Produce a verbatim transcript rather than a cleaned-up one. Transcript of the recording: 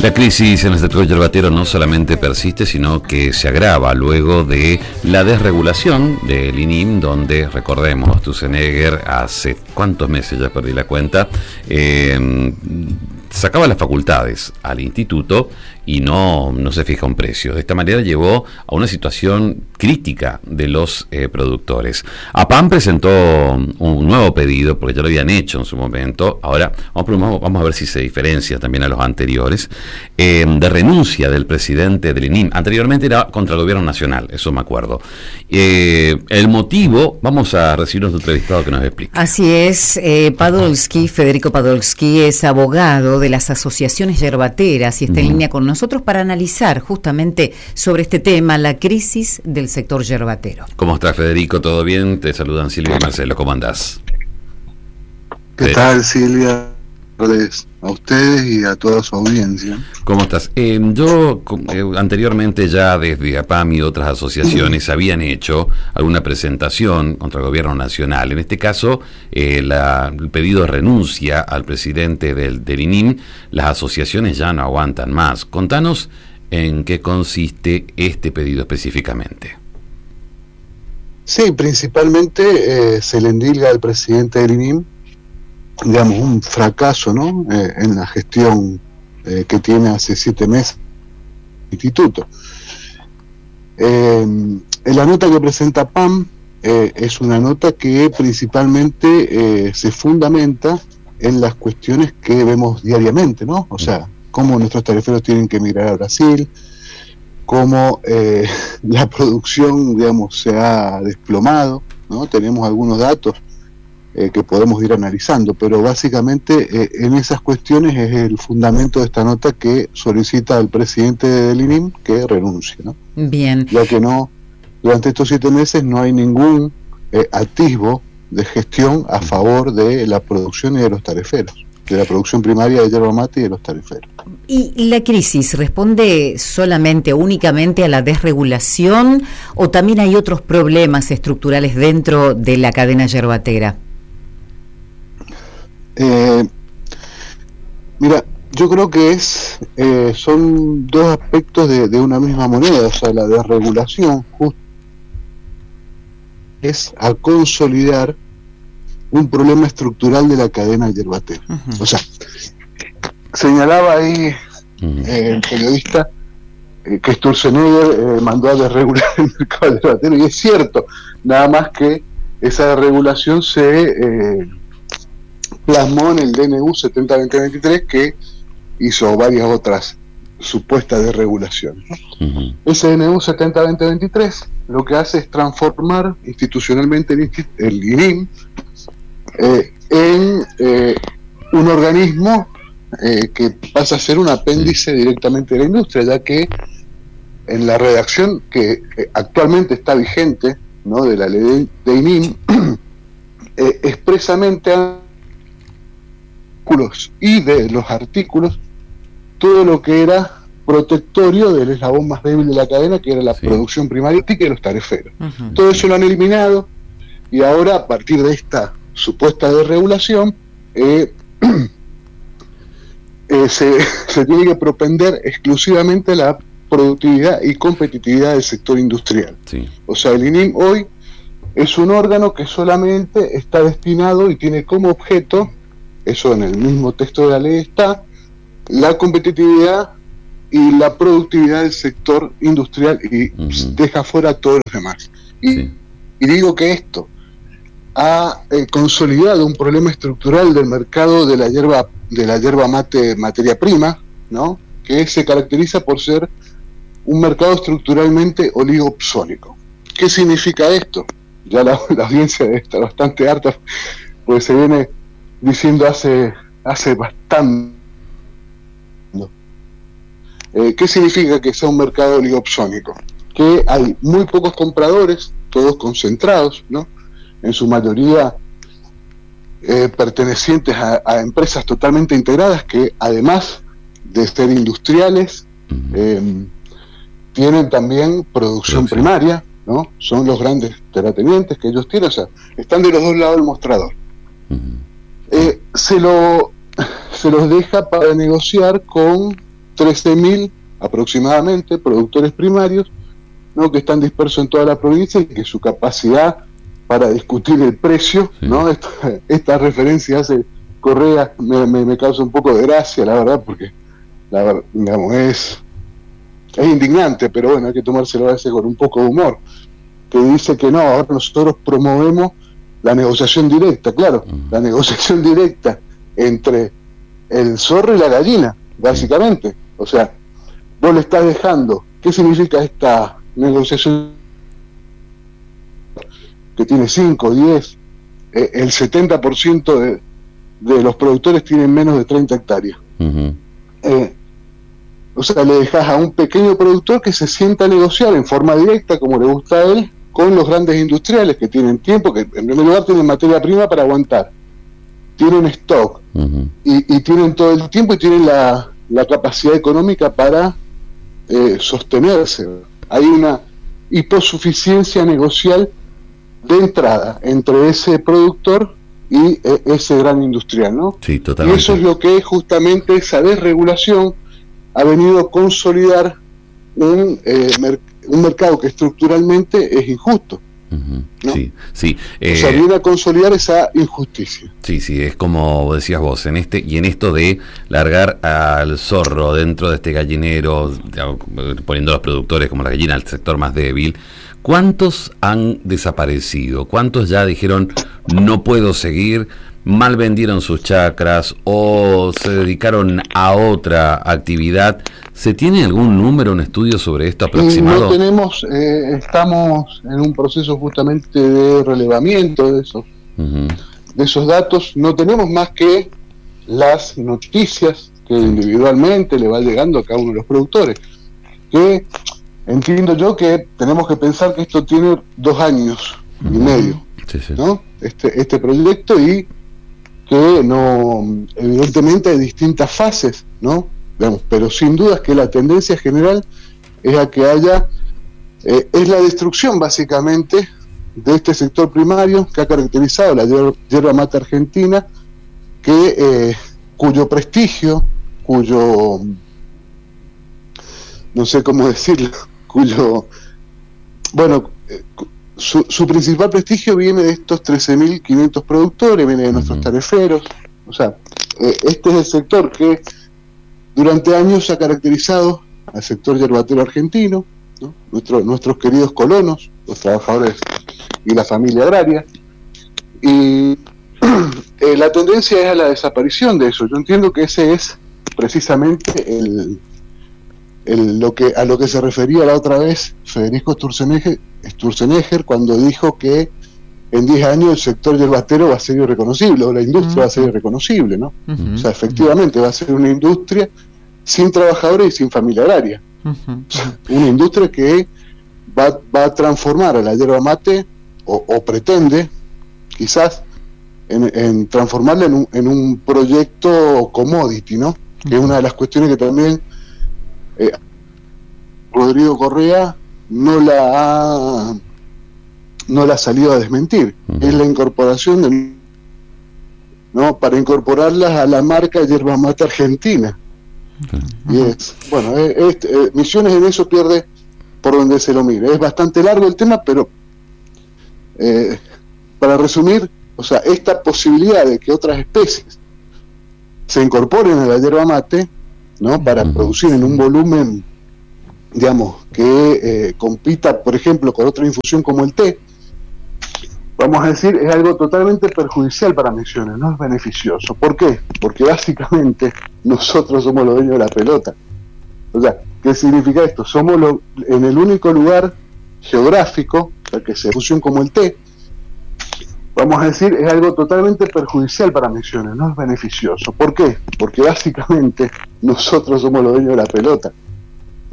La crisis en el sector yerbatero no solamente persiste, sino que se agrava luego de la desregulación del I N I M, donde, recordemos, Sturzenegger hace cuántos meses, ya perdí la cuenta, eh, sacaba las facultades al instituto y no, no se fija un precio. De esta manera llevó a una situación crítica de los eh, productores. APAM presentó un nuevo pedido, porque ya lo habían hecho en su momento. Ahora vamos, vamos a ver si se diferencia también a los anteriores, eh, de renuncia del presidente del I N I M. Anteriormente era contra el gobierno nacional, eso me acuerdo. Eh, el motivo, vamos a recibir a nuestro entrevistado que nos explique. Así es, eh, Padolsky, Federico Padolsky es abogado de las asociaciones yerbateras y está uh-huh. en línea con nosotros para analizar justamente sobre este tema, la crisis del sector yerbatero. ¿Cómo estás, Federico? ¿Todo bien? Te saludan Silvia y Marcelo. ¿Cómo andás? ¿Qué eh. tal, Silvia? A ustedes y a toda su audiencia. ¿Cómo estás? Eh, yo eh, anteriormente ya desde APAM y otras asociaciones habían hecho alguna presentación contra el gobierno nacional. En este caso, eh, la, el pedido de renuncia al presidente del, del I N I M, las asociaciones ya no aguantan más. Contanos en qué consiste este pedido específicamente. Sí, principalmente eh, se le endilga al presidente del I N I M, digamos, un fracaso, ¿no? Eh, en la gestión eh, que tiene hace siete meses el instituto. Eh, en la nota que presenta PAM eh, es una nota que principalmente eh, se fundamenta en las cuestiones que vemos diariamente, ¿no? O sea, cómo nuestros tariferos tienen que emigrar a Brasil, cómo eh, la producción, digamos, se ha desplomado, ¿no? Tenemos algunos datos Eh, que podemos ir analizando, pero básicamente eh, en esas cuestiones es el fundamento de esta nota que solicita al presidente del I N I M que renuncie, ¿no? Bien. Ya que no, durante estos siete meses no hay ningún eh, atisbo de gestión a favor de la producción y de los tariferos, de la producción primaria de yerba mate y de los tariferos. ¿Y la crisis responde solamente, únicamente a la desregulación o también hay otros problemas estructurales dentro de la cadena yerbatera? Eh, mira, yo creo que es eh, son dos aspectos de, de una misma moneda. O sea, la desregulación justo es a consolidar un problema estructural de la cadena yerbatera. Uh-huh. O sea, señalaba ahí uh-huh. eh, el periodista eh, que Sturzenegger eh, mandó a desregular el mercado yerbatero, y es cierto, nada más que esa desregulación se eh, plasmó en el D N U setenta veinte veintitrés, que hizo varias otras supuestas desregulaciones, ¿no? Uh-huh. Ese D N U setenta veinte veintitrés lo que hace es transformar institucionalmente el, el I N I M eh, en eh, un organismo eh, que pasa a ser un apéndice directamente de la industria, ya que en la redacción que eh, actualmente está vigente, ¿no?, de la ley de I N I M, eh, expresamente y de los artículos todo lo que era protectorio del eslabón más débil de la cadena, que era la sí. producción primaria y los tariferos. Uh-huh. Todo eso lo han eliminado y ahora, a partir de esta supuesta desregulación, eh, eh, se, se tiene que propender exclusivamente a la productividad y competitividad del sector industrial. Sí. O sea, el I N I M hoy es un órgano que solamente está destinado y tiene como objeto, eso en el mismo texto de la ley está, la competitividad y la productividad del sector industrial, y uh-huh. deja fuera a todos los demás. Y, sí. y digo que esto ha eh, consolidado un problema estructural del mercado de la yerba, de la yerba mate materia prima, ¿no?, que se caracteriza por ser un mercado estructuralmente oligopsónico. ¿Qué significa esto? Ya la, la audiencia está bastante harta, pues se viene diciendo hace hace bastante. Eh, ¿Qué significa que sea un mercado oligopsónico? Que hay muy pocos compradores, todos concentrados, ¿no?, en su mayoría eh, pertenecientes a, a empresas totalmente integradas que, además de ser industriales, eh, tienen también producción primaria, ¿no? Son los grandes terratenientes que ellos tienen, o sea, están de los dos lados del mostrador. Uh-huh. Eh, se lo se los deja para negociar con trece mil aproximadamente productores primarios, ¿no?, que están dispersos en toda la provincia y que su capacidad para discutir el precio, sí. ¿no? Esta, esta referencia hace Correa me, me, me causa un poco de gracia, la verdad, porque la, digamos, es, es indignante, pero bueno, hay que tomárselo a veces con un poco de humor, que dice que no, ahora nosotros promovemos la negociación directa, claro, uh-huh. la negociación directa entre el zorro y la gallina, básicamente. Sí. O sea, vos le estás dejando, ¿qué significa esta negociación? Que tiene cinco, diez, eh, el setenta por ciento de, de los productores tienen menos de treinta hectáreas. Uh-huh. Eh, o sea, le dejas a un pequeño productor que se sienta a negociar en forma directa, como le gusta a él, con los grandes industriales que tienen tiempo, que en primer lugar tienen materia prima para aguantar, tienen stock, uh-huh. y, y tienen todo el tiempo y tienen la, la capacidad económica para eh, sostenerse. Hay una hiposuficiencia negocial de entrada entre ese productor y eh, ese gran industrial, ¿no? Sí, totalmente. Y eso es lo que justamente esa desregulación ha venido a consolidar un, eh, mer- un mercado que estructuralmente es injusto. Uh-huh. ¿No? Sí, sí. Eh, o sea, viene a consolidar esa injusticia. Sí, sí, es como decías vos, en este y en esto de largar al zorro dentro de este gallinero, poniendo a los productores como la gallina al sector más débil. ¿Cuántos han desaparecido? ¿Cuántos ya dijeron no puedo seguir? Mal vendieron sus chacras o se dedicaron a otra actividad. ¿Se tiene algún número, un estudio sobre esto aproximado? No tenemos, eh, estamos en un proceso justamente de relevamiento de esos, uh-huh. de esos datos. No tenemos más que las noticias que individualmente le va llegando a cada uno de los productores. Que entiendo yo que tenemos que pensar que esto tiene dos años uh-huh. y medio, sí, sí. ¿no? Este, este proyecto y que no, evidentemente hay distintas fases, ¿no? Digamos, pero sin duda es que la tendencia general es a que haya, eh, es la destrucción básicamente de este sector primario que ha caracterizado la hier- yerba mate argentina, que eh, cuyo prestigio, cuyo, no sé cómo decirlo, cuyo, bueno, eh, Su, su principal prestigio viene de estos trece mil quinientos productores, viene de nuestros tareferos. O sea, eh, este es el sector que durante años ha caracterizado al sector yerbatero argentino, ¿no? Nuestro, nuestros queridos colonos, los trabajadores y la familia agraria. Y eh, la tendencia es a la desaparición de eso. Yo entiendo que ese es precisamente el, el, lo que a lo que se refería la otra vez Federico Sturzenegger, Sturzenegger cuando dijo que en diez años el sector yerbatero va a ser irreconocible, o la industria uh-huh. va a ser irreconocible, ¿no? Uh-huh. O sea, efectivamente va a ser una industria sin trabajadores y sin familia agraria. Uh-huh. O sea, una industria que va, va a transformar a la yerba mate, o, o pretende, quizás, en, en transformarla en un, en un proyecto commodity, ¿no? Uh-huh. Que es una de las cuestiones que también eh, Rodrigo Correa no la ha no la ha salido a desmentir. Uh-huh. Es la incorporación de, no para incorporarlas a la marca yerba mate argentina. Uh-huh. Y es bueno es, es, eh, Misiones en eso pierde por donde se lo mire. Es bastante largo el tema, pero eh, para resumir, o sea, esta posibilidad de que otras especies se incorporen a la yerba mate, ¿no? Para uh-huh. producir en un volumen, digamos, que eh, compita, por ejemplo, con otra infusión como el té, vamos a decir, es algo totalmente perjudicial para Misiones, no es beneficioso. ¿Por qué? Porque básicamente nosotros somos los dueños de la pelota. O sea, ¿qué significa esto? Somos lo, en el único lugar geográfico, o sea, que se infusión como el té, vamos a decir, es algo totalmente perjudicial para Misiones, no es beneficioso. ¿Por qué? Porque básicamente nosotros somos los dueños de la pelota.